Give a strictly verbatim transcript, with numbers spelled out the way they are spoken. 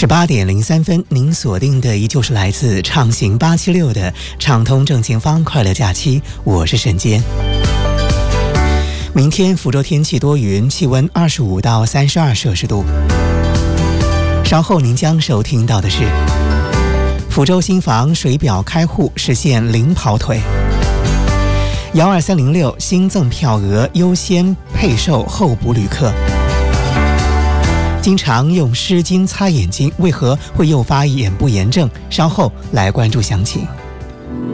十八点零三分，您锁定的依旧是来自畅行八七六的畅通正前方快乐假期，我是沈坚。明天福州天气多云，气温二十五到三十二摄氏度。稍后您将收听到的是福州新房水表开户实现零跑腿，幺二三零六新增票额优先配售候补旅客。经常用湿巾擦眼睛，为何会诱发眼部炎症？稍后来关注详情。